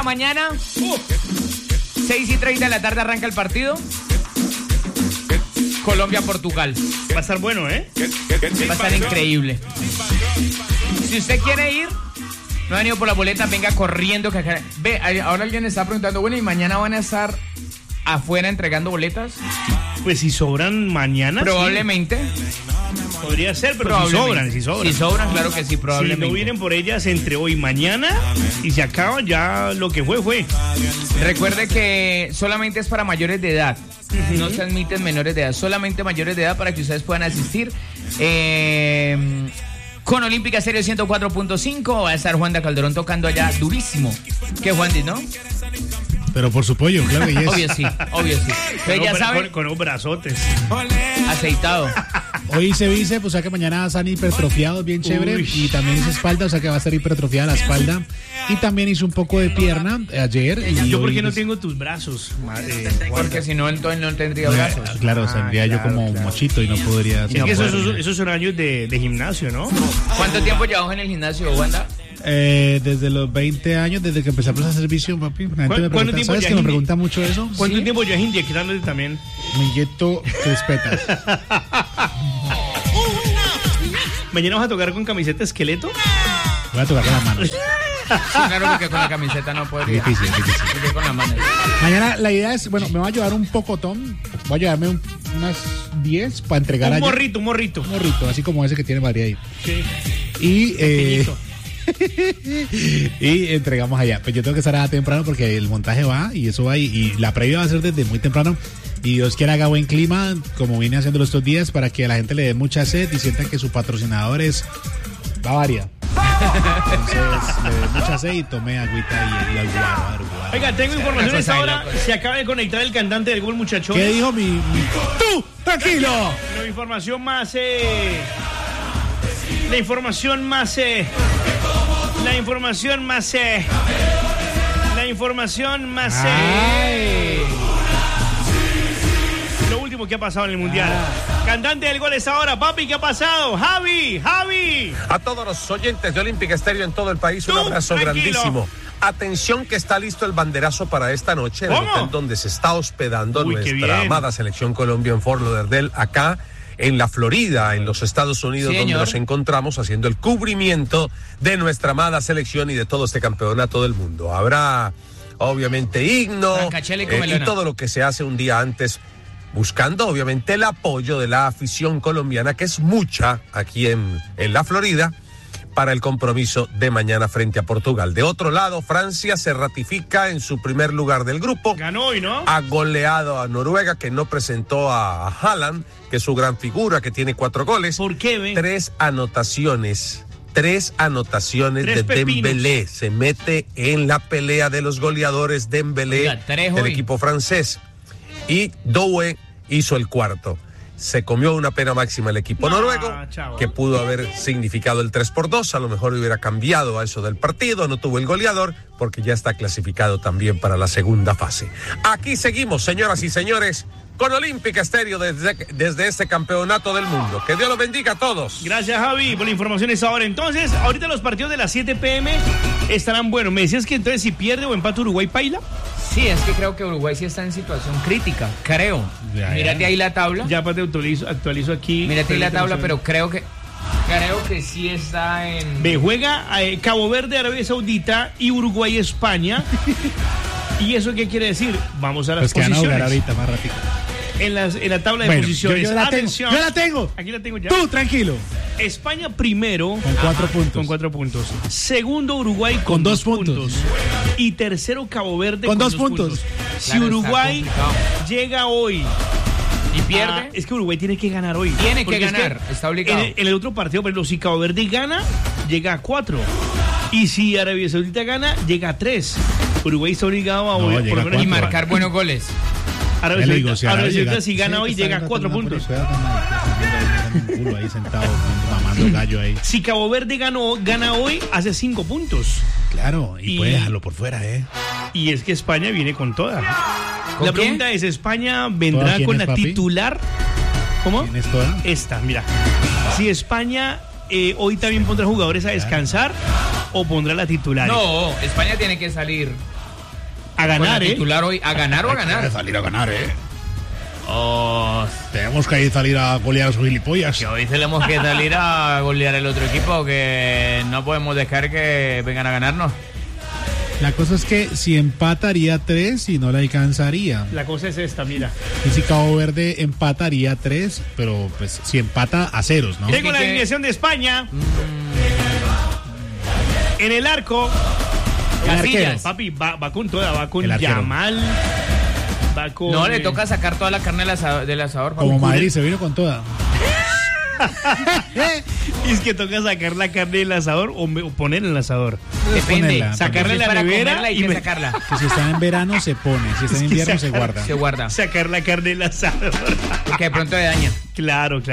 Mañana, 6:30 de la tarde arranca el partido. Colombia-Portugal. Va a estar bueno, ¿eh? Va a estar increíble. Si usted quiere ir, no ha venido por la boleta, venga corriendo. Ve, ahora alguien está preguntando, bueno, ¿y mañana van a estar afuera entregando boletas? Pues si sobran mañana. Probablemente. Sí. Podría ser, pero si sobran. Si sobran, claro que sí, probablemente. Si no vienen por ellas entre hoy y mañana y se acaba, ya lo que fue. Recuerde que solamente es para mayores de edad. No se admiten menores de edad, solamente mayores de edad para que ustedes puedan asistir. Con Olímpica Estéreo 104.5 va a estar Juanda Calderón tocando allá durísimo. ¿Qué, Juandi, no? Pero por su pollo, claro que yes. Obvio sí. Pero ya saben, con los brazotes. Aceitado. Hoy hice bíceps, o sea que mañana están hipertrofiados, bien chévere. Uy. Y también hice espalda, o sea que va a estar hipertrofiada la espalda. Y también hice un poco de pierna ayer. Y yo, ¿por qué no tengo tus brazos? Porque si no, entonces no tendría brazos. Claro, tendría yo como mochito y no podría. Es que esos son años de gimnasio, ¿no? ¿Cuánto tiempo llevamos en el gimnasio, Wanda? Desde los 20 años, desde que empezamos a servicio, papi. La gente me pregunta, ¿sabes que me pregunta mucho eso? ¿Cuánto tiempo llevas inyectándote también? Me inyecto crispetas. ¿Mañana vas a tocar con camiseta esqueleto? Voy a tocar con las manos. Sí, claro, porque con la camiseta no podría. Difícil. Con las manos. Mañana la idea es, bueno, me va a llevar un pocotón. Voy a llevarme unas 10 para entregar un morrito, así como ese que tiene María ahí. Sí. Y y entregamos allá. Pues yo tengo que estar temprano porque el montaje va y eso va y la previa va a ser desde muy temprano. Y Dios quiera haga buen clima, como viene haciéndolo estos días, para que a la gente le dé mucha sed y sientan que su patrocinador es Bavaria. Entonces le dé mucha sed y tome agüita y el guaro. Oiga, tengo información a esta hora. Se acaba de conectar el cantante del Gol, muchachos. ¿Qué dijo mi? ¡Tú! ¡Tranquilo! La información más... La información más... Lo último que ha pasado en el Mundial. Cantante del Gol es ahora, papi, ¿qué ha pasado? Javi. A todos los oyentes de Olímpica Estéreo en todo el país, un abrazo grandísimo. Atención que está listo el banderazo para esta noche, el hotel donde se está hospedando nuestra amada selección Colombia en Fort Lauderdale, acá en la Florida, en los Estados Unidos, donde nos encontramos haciendo el cubrimiento de nuestra amada selección y de todo este campeonato del mundo. Habrá, obviamente, himno y todo lo que se hace un día antes, buscando, obviamente, el apoyo de la afición colombiana, que es mucha aquí en la Florida, para el compromiso de mañana frente a Portugal. De otro lado, Francia se ratifica en su primer lugar del grupo. Ganó hoy, ¿no? Ha goleado a Noruega, que no presentó a Haaland, que es su gran figura, que tiene 4 goles. ¿Por qué, ve? 3 anotaciones de Dembélé. Se mete en la pelea de los goleadores Dembélé del equipo francés. Y Doué hizo el 4. Se comió una pena máxima el equipo noruego, que pudo haber significado el 3-2, a lo mejor hubiera cambiado a eso del partido, no tuvo el goleador, porque ya está clasificado también para la segunda fase. Aquí seguimos, señoras y señores, con Olímpica Estéreo desde este campeonato del mundo. Que Dios los bendiga a todos. Gracias, Javi, por la información esa hora. Entonces, ahorita los partidos de las 7 p.m. estarán buenos. ¿Me decías que entonces si pierde o empata Uruguay, paila? Sí, es que creo que Uruguay sí está en situación crítica, creo. Mírate ahí la tabla. Ya te actualizo aquí. Mírate ahí la tabla, pero creo que sí está en... Juega Cabo Verde, Arabia Saudita y Uruguay, España. ¿Y eso qué quiere decir? Vamos a las posiciones. Que van a ahorita, más rápido. En la tabla de posiciones. Yo la tengo. Aquí la tengo ya. Tú, tranquilo. España primero. Con 4 puntos. Segundo, Uruguay con 2 puntos. Y tercero, Cabo Verde con 2 puntos. Si Uruguay llega hoy y pierde, es que Uruguay tiene que ganar hoy. Tiene que ganar, está obligado. En el otro partido, por ejemplo, si Cabo Verde gana, llega a 4. Y si Arabia Saudita gana, llega a 3. Uruguay está obligado a por lo menos y marcar buenos goles. Arabia Saudita si gana hoy llega a 4 puntos. Ahí sentado mamando gallo ahí. Si Cabo Verde gana hoy, hace 5 puntos. Claro, y puede dejarlo por fuera, Y es que España viene con toda. ¿Con la pregunta es, ¿España vendrá con la titular? ¿Cómo? ¿Quién es toda? Esta, mira. Si España hoy también pondrá jugadores a descansar o pondrá la titular. No, España tiene que salir A ganar, titular hoy. ¿A ganar o a ganar? Hay que salir a ganar, Tenemos que salir a golear a sus gilipollas. Que hoy tenemos que salir a golear el otro equipo, que no podemos dejar que vengan a ganarnos. La cosa es que si empataría 3 y no la alcanzaría. La cosa es esta, mira. Y si Cabo Verde empataría 3, pero pues si empata a ceros, ¿no? Tengo la alineación de España. En el arco. Casillas. Papi, va con toda, va con Yamal. Va con... No, le toca sacar toda la carne del asador. Como Madrid se vino con toda. Y es que toca sacar la carne del asador o poner en el asador. Depende. Sacarla de la nevera y sacarla. Que si está en verano se pone, si está en invierno se guarda. Se guarda. Sacar la carne del asador. Porque de pronto le daña. Claro.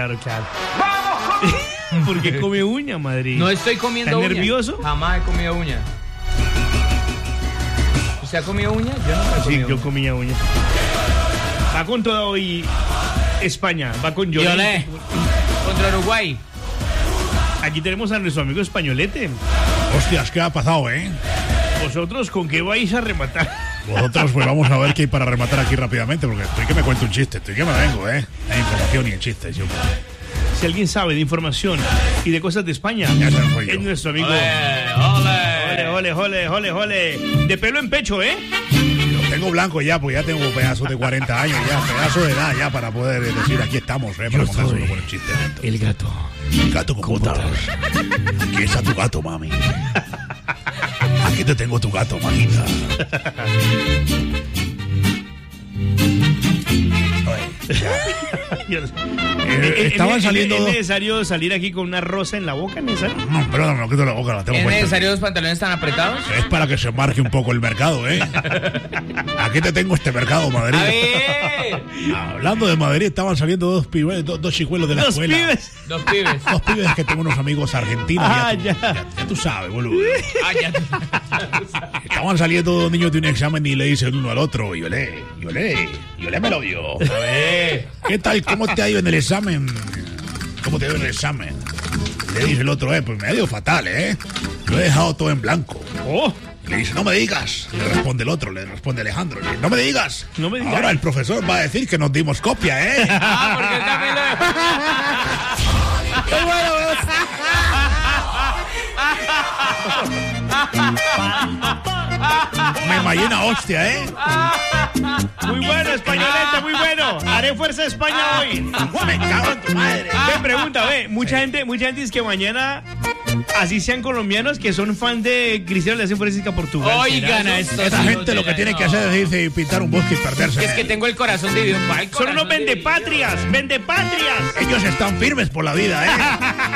Porque come uña, Madrid. No estoy comiendo uña. ¿Estás nervioso? Jamás he comido uña. ¿Usted ha comido uña? Yo no he comido. Sí, yo comía uña. Va con todo hoy España. Va con Lloré. Contra Uruguay. Aquí tenemos a nuestro amigo Españolete. Hostias, ¿qué ha pasado, ¿Vosotros con qué vais a rematar? Vosotros, pues vamos a ver qué hay para rematar aquí rápidamente, porque estoy que me cuento un chiste, estoy que me vengo, La información y el chiste, yo. Si alguien sabe de información y de cosas de España, es nuestro amigo. ¡Ole! De pelo en pecho, Lo tengo blanco ya, pues ya tengo pedazos de 40 años, ya, pedazo de edad ya para poder decir aquí estamos, para contar solo con el chiste. El gato. El gato con botas. Aquí está tu gato, mami. Aquí te tengo tu gato, mamita. Estaban saliendo. ¿Es necesario salir aquí con una rosa en la boca? ¿Necesario? No, perdón, no quito la boca, la tengo ¿Es puesta. necesario los pantalones tan apretados? Es para que se marque un poco el mercado, Aquí te tengo este mercado, Madrid. A ver. Hablando de Madrid, estaban saliendo dos chicuelos de la escuela. Dos pibes. Dos pibes que tengo unos amigos argentinos. Ya tú sabes, boludo. Ya. Estaban saliendo dos niños de un examen y le dicen uno al otro, Yolé me lo vio. A ver. ¿Qué tal? ¿Cómo te ha ido en el examen? ¿Cómo te ha ido en el examen? Le dice el otro, pues me ha ido fatal, Lo he dejado todo en blanco. Le dice, no me digas. Le responde el otro, le responde Alejandro. Le dice, no me digas. Ahora el profesor va a decir que nos dimos copia, Porque él también Me mallé una hostia, Muy bueno, Españolete, muy bueno. Haré fuerza de España hoy. Me cago en tu madre. Pregunta, mucha gente dice que mañana, así sean colombianos, que son fan de Cristiano, le hacen fuerza a Portugal. Oigan a esto. Esta gente lo que tiene que hacer es irse y pintar un bosque y perderse. Es que tengo el corazón dividido. Son unos vendepatrias. Ellos están firmes por la vida,